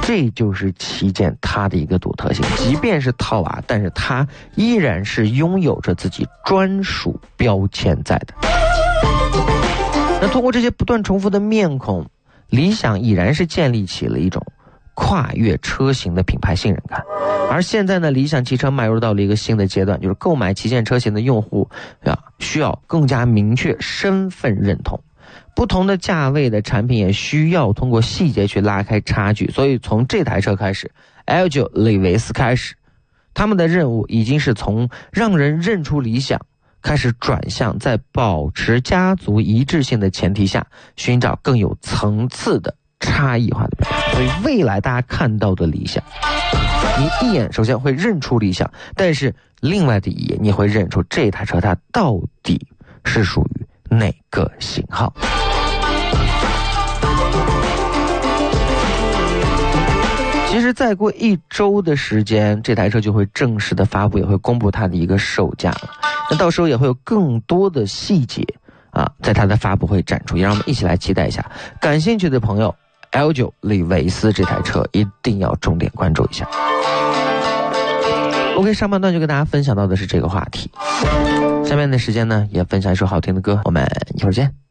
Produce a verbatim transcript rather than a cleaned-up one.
这就是旗舰它的一个独特性。即便是套娃，但是它依然是拥有着自己专属标签在的。那通过这些不断重复的面孔，理想已然是建立起了一种跨越车型的品牌信任感。而现在呢，理想汽车迈入到了一个新的阶段，就是购买旗舰车型的用户啊，需要更加明确身份认同。不同的价位的产品也需要通过细节去拉开差距。所以从这台车开始 L 九 李维斯开始，他们的任务已经是从让人认出理想开始转向在保持家族一致性的前提下，寻找更有层次的差异化的表现。所以未来大家看到的理想，你一眼首先会认出理想，但是另外的一眼你会认出这台车它到底是属于哪个型号。其实再过一周的时间，这台车就会正式的发布，也会公布它的一个售价了。那到时候也会有更多的细节啊，在它的发布会展出，也让我们一起来期待一下。感兴趣的朋友 L 九 李维斯这台车一定要重点关注一下。OK， 上半段就跟大家分享到的是这个话题，下面的时间呢也分享一首好听的歌，我们一会儿见。